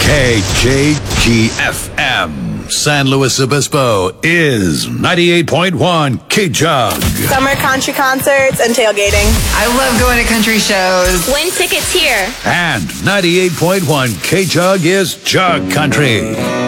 KJGFM San Luis Obispo is 98.1 K-Jug. Summer country concerts and tailgating. I love going to country shows. Win tickets here. And 98.1 K-Jug is Jug Country.